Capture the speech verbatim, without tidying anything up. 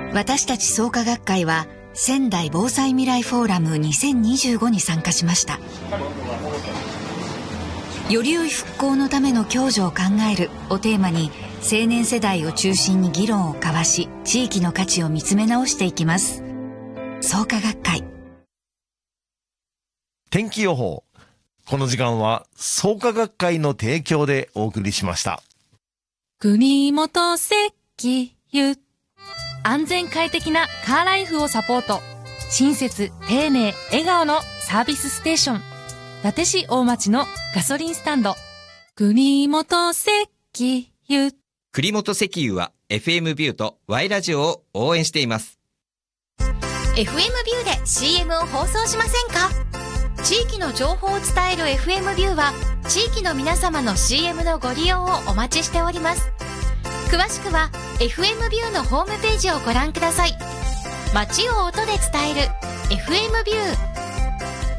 私たち創価学会は仙台防災未来フォーラムにせんにじゅうごに参加しました。より良い復興のための共助を考えるをテーマに、青年世代を中心に議論を交わし、地域の価値を見つめ直していきます。創価学会。 天気予報。この時間は創価学会の提供でお送りしました。 国本石油。安全快適なカーライフをサポート。親切、丁寧、笑顔のサービスステーション。伊達市大町のガソリンスタンド。国本石油。 栗本石油は エフエム ビューと Y ラジオを応援しています。 エフエム ビューで シーエム を放送しませんか？地域の情報を伝える エフエム ビューは地域の皆様の シーエム のご利用をお待ちしております。詳しくは エフエム ビューのホームページをご覧ください。街を音で伝える エフエム ビュー。